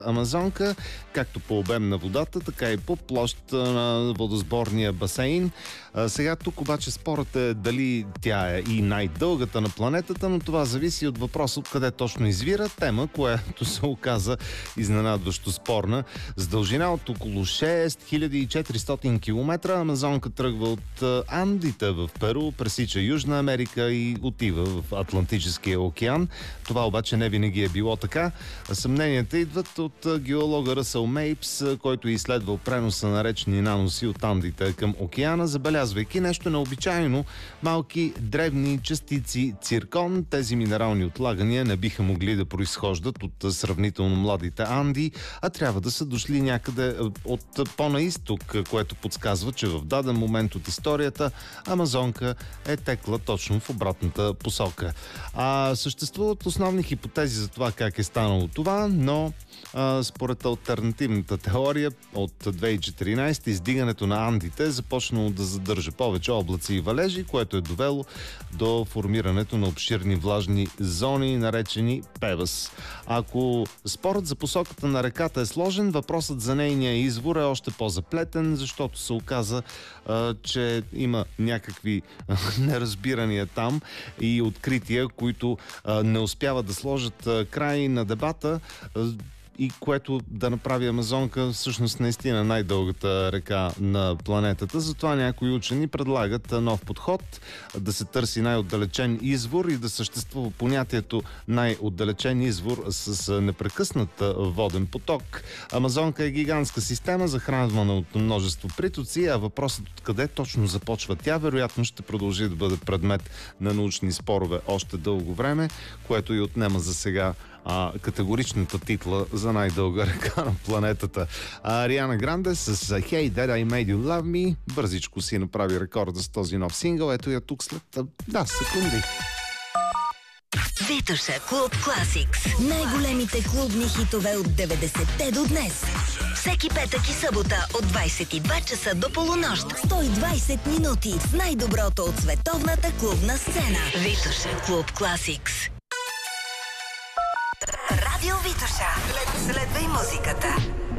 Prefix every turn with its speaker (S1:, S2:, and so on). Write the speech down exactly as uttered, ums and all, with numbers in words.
S1: Амазонка, както по обем на водата, така и по площ на водосборния басейн. А, сега тук обаче спорът е дали тя е и най-дългата на планетата, но това зависи от въпроса откъде точно извира. Тема, която се оказа изненадващо спорна. С дължина от около шест хиляди и четиристотин километра Амазонка тръгва от Андите в Перу, пресича Южна Америка и отива в Атлантическия океан. Това обаче не винаги е било така. Съмненията идват от геолога Ръсъл Мейпс, който е изследвал преноса на речни наноси от Андите към океана, забелязвайки нещо необичайно. Малки дребни частици циркон. Тези минерални отлагания не биха могли да произхождат от сравнително младите Анди, а трябва да са дошли някъде от по-на изток, което подсказва, че в даден момент от историята Амазонка е текла точно в обратната посока. А съществуват основни хипотези за това как е станало това, но а, според алтернативната теория от две хиляди и четиринадесета издигането на Андите е започнало да задържа повече облаци и валежи, което е довело до формирането на обширни влажни зони, наречени Певас. Ако спорът за посоката на реката е сложен, въпросът за нейния извор е още по-заплетен, защото се оказа, а, че има някакви а, неразбирания там и открития, които а, не успяват да сложат а, край на дебата, а, и което да направи Амазонка всъщност наистина най-дългата река на планетата. Затова някои учени предлагат нов подход, да се търси най-отдалечен извор и да съществува понятието най-отдалечен извор с непрекъснат воден поток. Амазонка е гигантска система, захранвана от множество притоци, а въпросът откъде точно започва тя, вероятно ще продължи да бъде предмет на научни спорове още дълго време, което и отнема за сега А, категоричната титла за най-дълга река на планетата. А, Ариана Гранде с Hey Dad I Made You Love Me бързичко си направи рекорда с този нов сингъл. Ето я тук след да, секунди.
S2: Витоша Клуб Класикс. Най-големите клубни хитове от деветдесетте до днес. Всеки петък и събота от двадесет и два часа до полунощ. сто и двадесет минути с най-доброто от световната клубна сцена. Витоша Клуб Класикс. Радио Витоша. Следва и музиката.